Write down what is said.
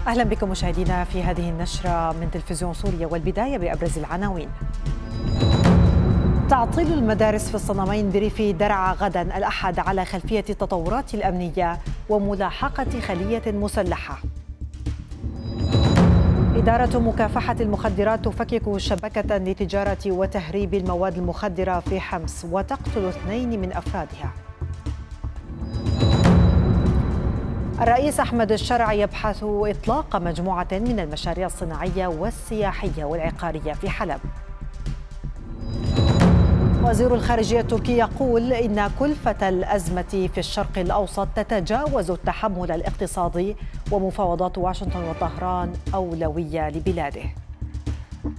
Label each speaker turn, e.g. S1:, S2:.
S1: أهلا بكم مشاهدينا في هذه النشرة من تلفزيون سوريا، والبداية بأبرز العناوين. تعطيل المدارس في الصنمين بريف درعا غدا الأحد على خلفية التطورات الأمنية وملاحقة خلية مسلحة. إدارة مكافحة المخدرات تفكك شبكة لتجارة وتهريب المواد المخدرة في حمص وتقتل 2 من أفرادها. الرئيس أحمد الشرع يبحث إطلاق مجموعة من المشاريع الصناعية والسياحية والعقارية في حلب. وزير الخارجية التركي يقول إن كلفة الأزمة في الشرق الأوسط تتجاوز التحمل الاقتصادي، ومفاوضات واشنطن وطهران أولوية لبلاده.